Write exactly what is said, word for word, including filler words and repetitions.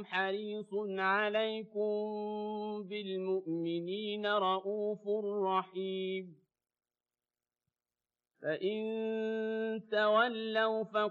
ربكم حريص عليكم بالمؤمنين رءوف رحيم فإن تولوا